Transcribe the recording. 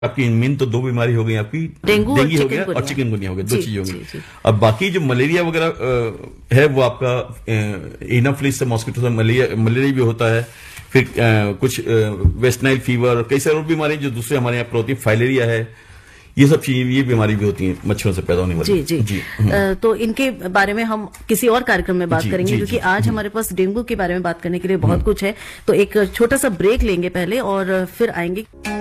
आपकी मेन तो दो बीमारी हो गई, आपकी डेंगू हो गया और चिकनगुनिया हो गया, दो चीजें हो गई। अब बाकी जो मलेरिया वगैरह है वो आपका एनाफ्लिस से, मॉस्किटो से मलेरिया भी होता है। फिर कुछ वेस्ट नाइल फीवर, कई सारी और बीमारी जो दूसरे हमारे यहाँ पर होती है, फाइलेरिया है, ये सब चीजें, ये बीमारी भी होती हैं मच्छरों से पैदा होने वाली। जी। तो इनके बारे में हम किसी और कार्यक्रम में बात करेंगे, क्योंकि आज हमारे पास डेंगू के बारे में बात करने के लिए बहुत कुछ है। तो एक छोटा सा ब्रेक लेंगे पहले और फिर आएंगे।